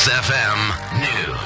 Max FM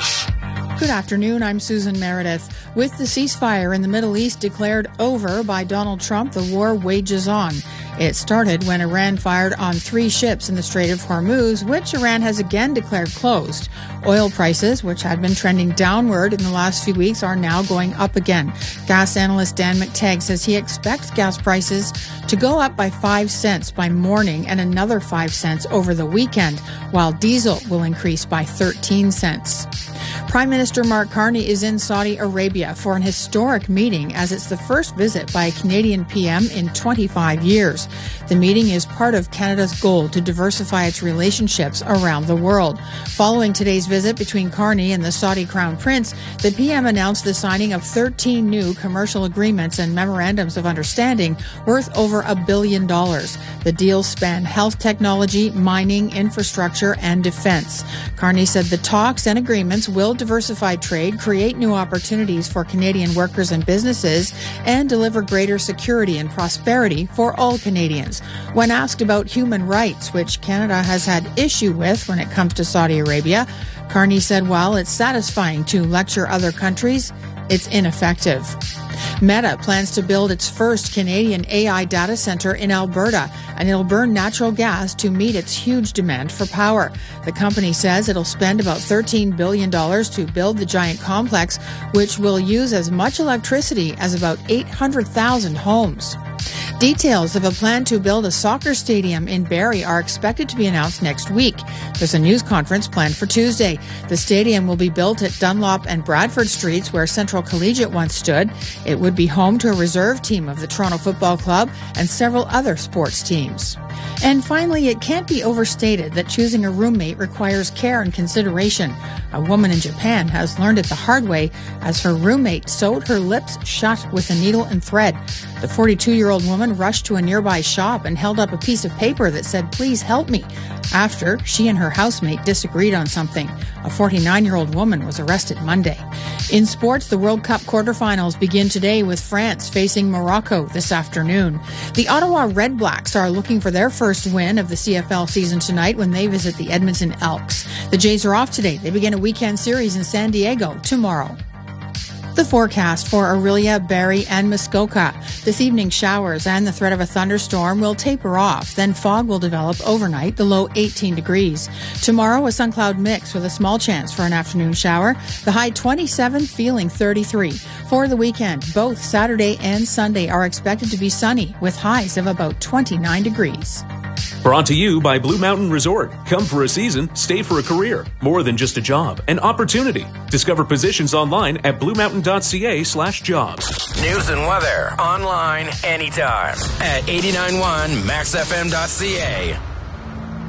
News. Good afternoon, I'm Susan Meredith. With the ceasefire in the Middle East declared over by Donald Trump, the war wages on. It started when Iran fired on 3 ships in the Strait of Hormuz, which Iran has again declared closed. Oil prices, which had been trending downward in the last few weeks, are now going up again. Gas analyst Dan McTagg says he expects gas prices to go up by 5 cents by morning and another 5 cents over the weekend, while diesel will increase by 13 cents. Prime Minister Mark Carney is in Saudi Arabia for an historic meeting, as it's the first visit by a Canadian PM in 25 years. The meeting is part of Canada's goal to diversify its relationships around the world. Following today's visit between Carney and the Saudi Crown Prince, the PM announced the signing of 13 new commercial agreements and memorandums of understanding worth over $1 billion. The deals span health technology, mining, infrastructure, and defense. Carney said the talks and agreements will diversify trade, create new opportunities for Canadian workers and businesses, and deliver greater security and prosperity for all Canadians. When asked about human rights, which Canada has had issue with when it comes to Saudi Arabia, Carney said while it's satisfying to lecture other countries, it's ineffective. Meta plans to build its first Canadian AI data center in Alberta, and it'll burn natural gas to meet its huge demand for power. The company says it'll spend about $13 billion to build the giant complex, which will use as much electricity as about 800,000 homes. Details of a plan to build a soccer stadium in Barrie are expected to be announced next week. There's a news conference planned for Tuesday. The stadium will be built at Dunlop and Bradford Streets, where Central Collegiate once stood. It would be home to a reserve team of the Toronto Football Club and several other sports teams. And finally, it can't be overstated that choosing a roommate requires care and consideration. A woman in Japan has learned it the hard way as her roommate sewed her lips shut with a needle and thread. The 42-year-old woman rushed to a nearby shop and held up a piece of paper that said, "Please help me," after she and her housemate disagreed on something. A 49-year-old woman was arrested Monday. In sports, the World Cup quarterfinals begin today with France facing Morocco this afternoon. The Ottawa Red Blacks are looking for their first win of the CFL season tonight when they visit the Edmonton Elks. The Jays are off today. They begin a weekend series in San Diego tomorrow. The forecast for Orillia, Barrie, and Muskoka. This evening, showers and the threat of a thunderstorm will taper off. Then fog will develop overnight, the low 18 degrees. Tomorrow, a sun cloud mix with a small chance for an afternoon shower. The high 27, feeling 33. For the weekend, both Saturday and Sunday are expected to be sunny with highs of about 29 degrees. Brought to you by Blue Mountain Resort. Come for a season, stay for a career. More than just a job, an opportunity. Discover positions online at bluemountain.ca/jobs. News and weather online anytime at 89.1maxfm.ca.